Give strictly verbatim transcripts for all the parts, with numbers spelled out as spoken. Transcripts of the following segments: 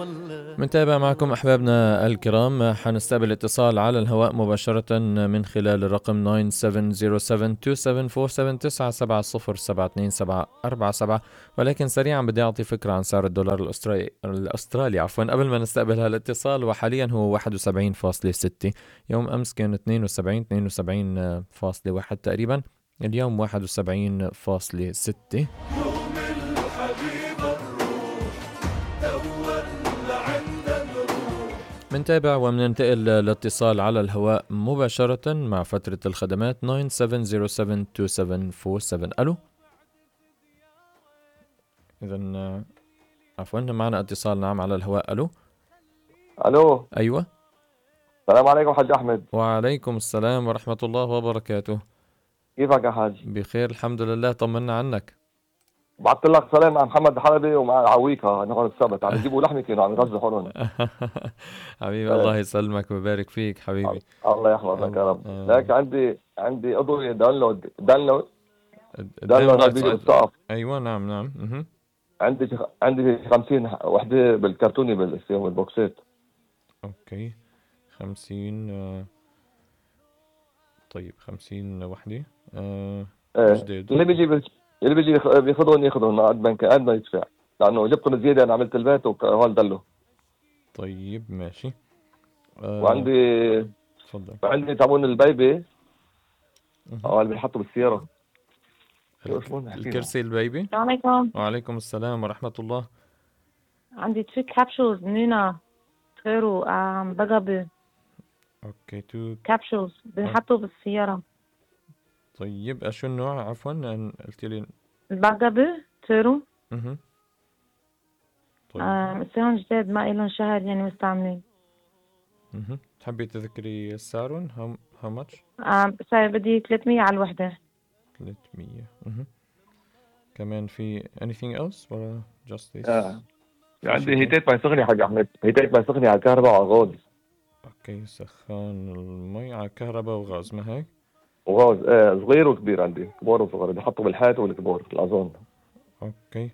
منتابع معكم أحبابنا الكرام، حنستقبل اتصال على الهواء مباشرة من خلال الرقم تسعة سبعة صفر سبعة اثنين سبعة أربعة سبعة تسعة سبعة صفر سبعة اثنين سبعة أربعة سبعة. ولكن سريعا بدي أعطي فكرة عن سعر الدولار الأسترالي الأسترالي عفوا قبل ما نستقبل هالاتصال. وحاليا هو واحد وسبعين فاصلة ستة، يوم أمس كان اثنين وسبعين اثنين وسبعين فاصلة واحد تقريبا، اليوم واحد وسبعين فاصلة ستة. منتابع ومننتقل للاتصال على الهواء مباشرة مع فترة الخدمات تسعة سبعة صفر سبعة اثنين سبعة أربعة سبعة. ألو، إذن عفوا معنا اتصال نعم على الهواء. ألو الو، أيوة، السلام عليكم حاج احمد. وعليكم السلام ورحمة الله وبركاته. كيفك يا حاج؟ بخير الحمد لله، طمنا عنك. بعثت لك سلام مع محمد الحلبي ومع عويكا نهار السبت، عم يجيبوا لحمه كانوا عم يغزوا حولهم. حبيبي الله ايه، يسلمك ويبارك فيك حبيبي. الله يحفظك يا الله رب. آه. لك عندي عندي عضوية داونلود داونلود داونلود الداونلود هالفيديو بالسقف. أيوة نعم نعم. مه. عندي شخ... عندي خمسين وحده بالكرتوني بالسيوم بالبوكسات. أوكي، خمسين آه. طيب خمسين وحدة آه. ايه، جديد. اللي بيجي بال... اللي بيجي يخ- بياخذهم ياخذهم قد ما قد ما يدفع، لانه جبتهم زياده، انا عملت البيت وهون دلو. طيب ماشي. آه. وعندي تفضل. وعندي تابون البيبي مه. او اللي بيحطوا بالسياره. شو الك... اسمه نحكي له؟ الكرسي البيبي. السلام عليكم. وعليكم السلام ورحمة الله. عندي two capsules نينا خيرو um, بقبي أوكي تو. capsules بنحطه بالسيارة. طيب أشو النوع عفوا أن- قلت لي. البقبي تيرو مه. طيب. um, سيهم جداد ما إلهم شهر يعني مستعملين. مه. تحبي تذكري سعرهم؟ how, how much؟ um, سعر بدي ثلاثمية على الوحدة. ثلاثمية. مه. كمان في anything else ولا just this؟ اه، في عندي شي تاني؟ هيتات ما يسخني حاج احمد، هيتات ما يسخني على الكهرباء وعلى الغاز. اوكي، سخان المي على كهرباء وغاز، ما هيك؟ وغاز آه صغير وكبير، عندي كبار وصغار، بحطوا بالحيط والكبار الاظن. اوكي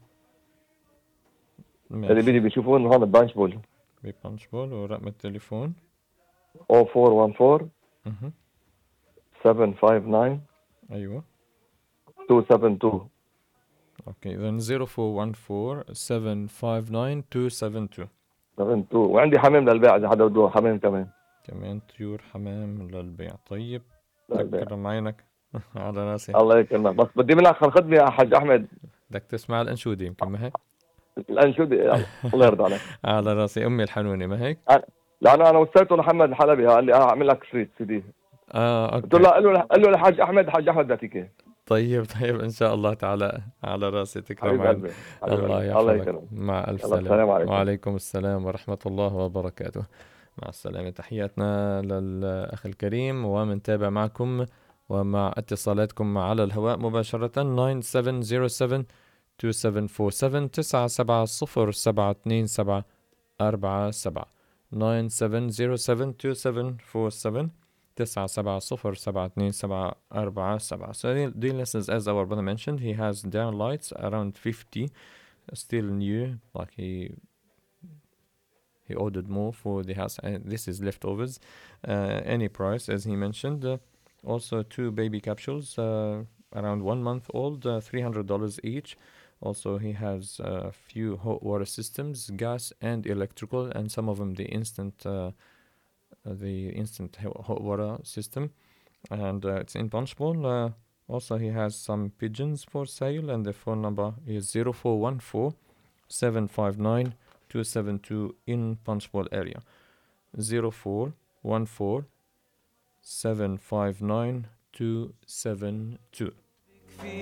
اللي ماشي. بيجي بيشوفون هون البانش بول ببانش بول ورقم التليفون. صفر أربعة واحد أربعة اها سبعة خمسة تسعة ايوه. اثنين سبعة اثنين. اوكي اذا صفر أربعة واحد أربعة سبعة خمسة تسعة اثنين سبعة اثنين. سبعة اثنين، وعندي حمام للبيع اذا حدا بده حمام كمان. كمان طيور حمام للبيع. طيب للبيع. تكرم عينك. على راسي. الله يكرمك، بس بدي منك خدمه يا حاج احمد. بدك تسمع الانشودة يمكن، ما هيك؟ الانشودة يلا. الله يرضى عليك. على راسي امي الحنونة، ما هيك؟ أنا- لانه انا وصلته لمحمد الحلبي، قال لي اه اعمل لك شريط سي دي. اه قلت اوكي. له قال له قال له لحاج احمد، حاج احمد بيعطيك اياه. طيب طيب ان شاء الله تعالى، على راسي، تكرم حبيب عينك. قلبي، حبيب الله قلبي، الله يحفظك، يكرمك. مع ألف يلا سلامة. السلام عليكم. وعليكم السلام ورحمة الله وبركاته. مع السلامة، تحياتنا للأخ الكريم، ومنتابع معكم ومع اتصالاتكم على الهواء مباشرة تسعة سبعة صفر سبعة اثنين سبعة أربعة سبعة تسعة سبعة صفر سبعة اثنين سبعة أربعة سبعة تسعة سبعة صفر سبعة اثنين سبعة أربعة سبعة تسعة سبعة صفر سبعة اثنين سبعة أربعة سبعة. So dear listeners, as our brother mentioned, he has down lights around fifty, still new, like he he ordered more for the house, and this is leftovers. Uh, any price, as he mentioned. Uh, also two baby capsules, uh, around one month old, uh, three hundred dollars each. Also he has a few hot water systems, gas and electrical, and some of them the instant uh, the instant hot water system, and uh, it's in Punchbowl. Uh, also he has some pigeons for sale, and the phone number is zero four one four seven five nine two seven two in Punchbowl area. zero four one four seven five nine two seven two.